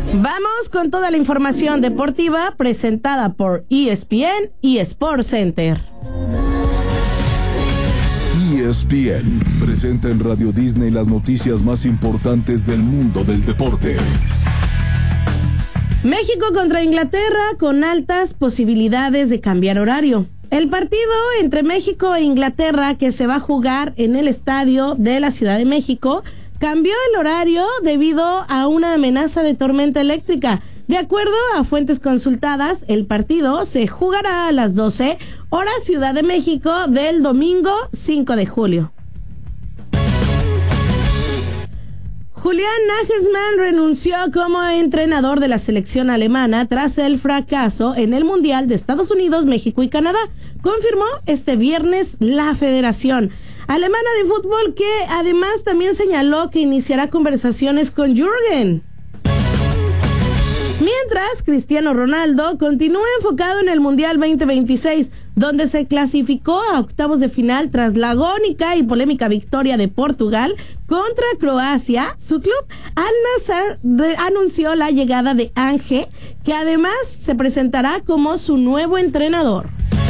Vamos con toda la información deportiva presentada por ESPN y Sports Center. ESPN presenta en Radio Disney las noticias más importantes del mundo del deporte. México contra Inglaterra con altas posibilidades de cambiar horario. El partido entre México e Inglaterra, que se va a jugar en el estadio de la Ciudad de México, cambió el horario debido a una amenaza de tormenta eléctrica. De acuerdo a fuentes consultadas, el partido se jugará a las 12 horas Ciudad de México del domingo 5 de julio. Julian Nagelsmann renunció como entrenador de la selección alemana tras el fracaso en el Mundial de Estados Unidos, México y Canadá, confirmó este viernes la Federación Alemana de Fútbol, que además también señaló que iniciará conversaciones con Jürgen. Mientras, Cristiano Ronaldo continúa enfocado en el Mundial 2026, donde se clasificó a octavos de final tras la agónica y polémica victoria de Portugal contra Croacia. Su club Al Nassr anunció la llegada de Ange, que además se presentará como su nuevo entrenador.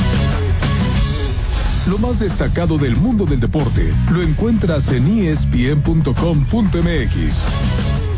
Lo más destacado del mundo del deporte lo encuentras en ESPN.com.mx.